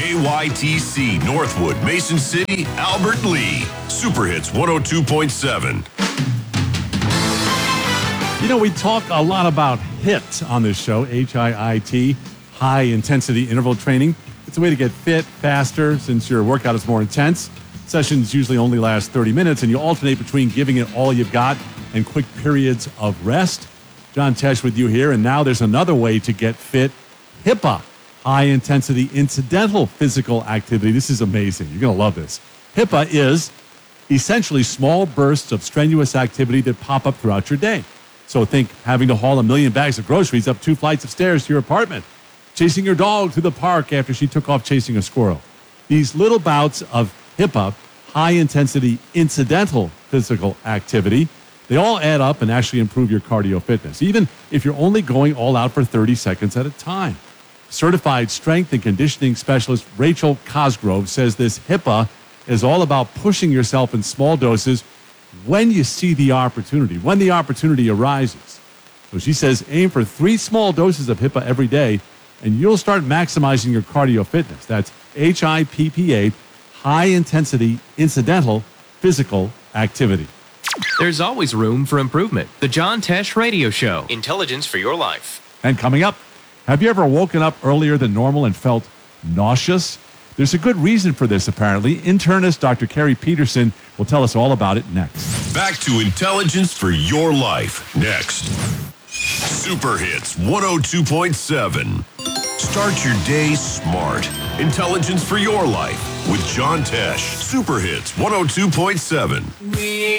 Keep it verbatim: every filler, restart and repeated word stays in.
K Y T C, Northwood, Mason City, Albert Lee. Super Hits one oh two point seven. You know, we talk a lot about HIIT on this show, H I I T, high-intensity interval training. It's a way to get fit faster since your workout is more intense. Sessions usually only last thirty minutes, and you alternate between giving it all you've got and quick periods of rest. John Tesh with you here, and now there's another way to get fit, HIPAA, high-intensity incidental physical activity. This is amazing. You're going to love this. HIPAA is essentially small bursts of strenuous activity that pop up throughout your day. So think having to haul a million bags of groceries up two flights of stairs to your apartment, chasing your dog through the park after she took off chasing a squirrel. These little bouts of HIPAA, high-intensity incidental physical activity, they all add up and actually improve your cardio fitness, even if you're only going all out for thirty seconds at a time. Certified strength and conditioning specialist Rachel Cosgrove says this HIPAA is all about pushing yourself in small doses when you see the opportunity, when the opportunity arises. So she says aim for three small doses of HIPAA every day, and you'll start maximizing your cardio fitness. That's H I P P A, high-intensity incidental physical activity. There's always room for improvement. The John Tesh Radio Show. Intelligence for your life. And coming up, have you ever woken up earlier than normal and felt nauseous? There's a good reason for this, apparently. Internist Doctor Carrie Peterson will tell us all about it next. Back to Intelligence for Your Life next. Super Hits one oh two point seven. Start your day smart. Intelligence for Your Life with John Tesh. Super Hits one oh two point seven.